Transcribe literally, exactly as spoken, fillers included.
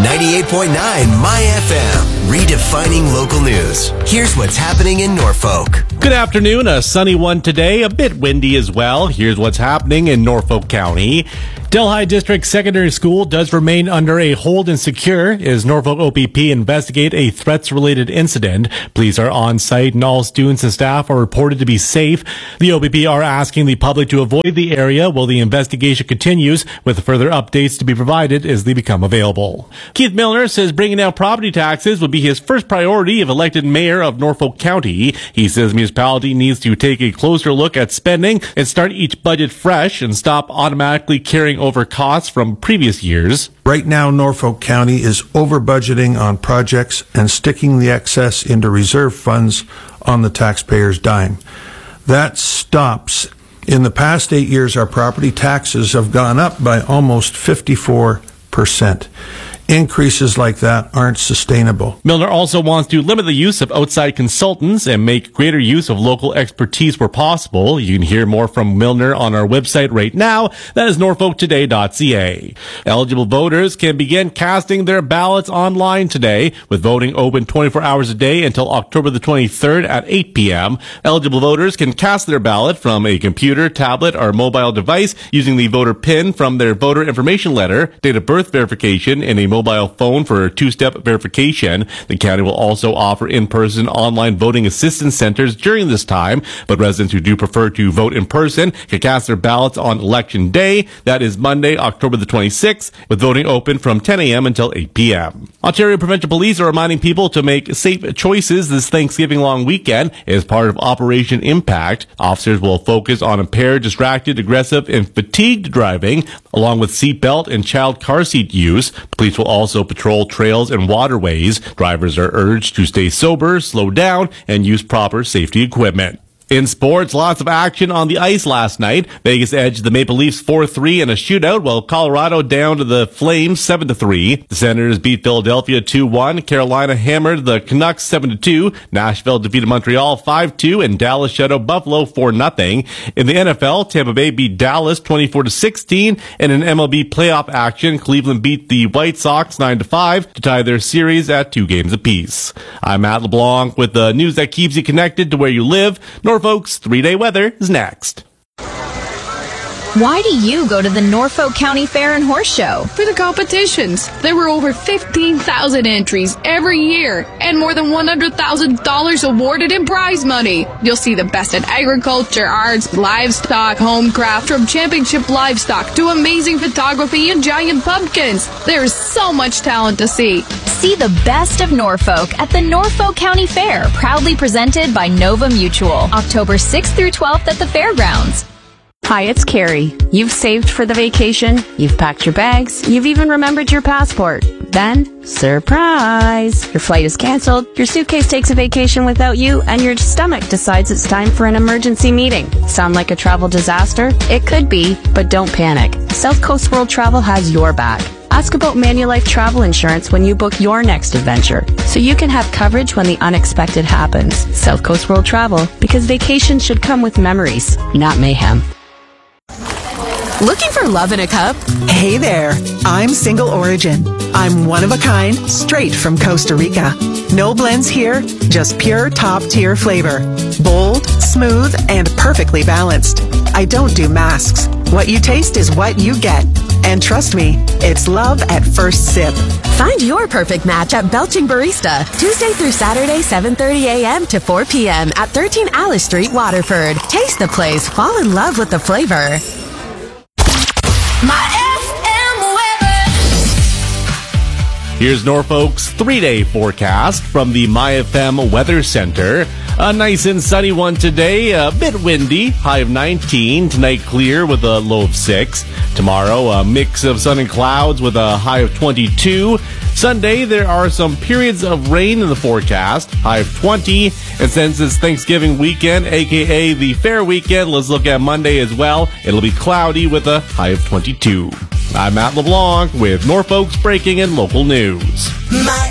ninety-eight point nine My F M, redefining local news. Here's what's happening in Norfolk. Good afternoon. A sunny one today, a bit windy as well. Here's what's happening in Norfolk County. Delhi District Secondary School does remain under a hold and secure as Norfolk O P P investigate a threats-related incident. Police are on site and all students and staff are reported to be safe. The O P P are asking the public to avoid the area while the investigation continues, with further updates to be provided as they become available. Keith Milner says bringing down property taxes would be his first priority if elected mayor of Norfolk County. He says the municipality needs to take a closer look at spending and start each budget fresh and stop automatically carrying over costs from previous years. Right now, Norfolk County is over budgeting on projects and sticking the excess into reserve funds on the taxpayer's dime. That stops. In the past eight years, our property taxes have gone up by almost fifty-four percent. Increases like that aren't sustainable. Milner also wants to limit the use of outside consultants and make greater use of local expertise where possible. You can hear more from Milner on our website right now. That is norfolk today dot c a. Eligible voters can begin casting their ballots online today, with voting open twenty-four hours a day until October the twenty-third at eight p.m. Eligible voters can cast their ballot from a computer, tablet, or mobile device using the voter PIN from their voter information letter, date of birth verification, and a mobile mobile phone for two-step verification. The county will also offer in-person online voting assistance centers during this time, but residents who do prefer to vote in person can cast their ballots on election day. That is Monday, October the twenty-sixth, with voting open from ten a.m. until eight p.m. Ontario Provincial Police are reminding people to make safe choices this Thanksgiving long weekend as part of Operation Impact. Officers will focus on impaired, distracted, aggressive, and fatigued driving, along with seatbelt and child car seat use. Police will also patrol trails and waterways. Drivers are urged to stay sober, slow down, and use proper safety equipment. In sports, lots of action on the ice last night. Vegas edged the Maple Leafs four three in a shootout, while Colorado down to the Flames seven to three. The Senators beat Philadelphia two one. Carolina hammered the Canucks seven to two. Nashville defeated Montreal five two, and Dallas shut out Buffalo four nothing. In the N F L, Tampa Bay beat Dallas twenty-four to sixteen, and in M L B playoff action, Cleveland beat the White Sox nine to five to tie their series at two games apiece. I'm Matt LeBlanc with the news that keeps you connected to where you live. Norfolk's three-day weather is next. Why do you go to the Norfolk County Fair and Horse Show? For the competitions. There were over fifteen thousand entries every year and more than one hundred thousand dollars awarded in prize money. You'll see the best in agriculture, arts, livestock, homecraft, from championship livestock to amazing photography and giant pumpkins. There's so much talent to see. See the best of Norfolk at the Norfolk County Fair, proudly presented by Nova Mutual, October sixth through twelfth at the fairgrounds. Hi, it's Carrie. You've saved for the vacation, you've packed your bags, you've even remembered your passport. Then, surprise! Your flight is canceled, your suitcase takes a vacation without you, and your stomach decides it's time for an emergency meeting. Sound like a travel disaster? It could be, but don't panic. South Coast World Travel has your back. Ask about Manulife travel insurance when you book your next adventure, so you can have coverage when the unexpected happens. South Coast World Travel, because vacation should come with memories, not mayhem. Looking for love in a cup? Hey there, I'm Single Origin. I'm one of a kind, straight from Costa Rica. No blends here, just pure top-tier flavor. Bold, smooth, and perfectly balanced. I don't do masks. What you taste is what you get. And trust me, it's love at first sip. Find your perfect match at Belching Barista, Tuesday through Saturday, seven thirty a.m. to four p.m. at thirteen Alice Street, Waterford. Taste the place, fall in love with the flavor. My F M weather. Here's Norfolk's three-day forecast from the My F M Weather Center. A nice and sunny one today, a bit windy, high of nineteen. Tonight clear with a low of six. Tomorrow a mix of sun and clouds with a high of twenty-two. Sunday there are some periods of rain in the forecast, high of twenty. And since it's Thanksgiving weekend, aka the fair weekend, let's look at Monday as well. It'll be cloudy with a high of twenty-two. I'm Matt LeBlanc with Norfolk's breaking and local news. My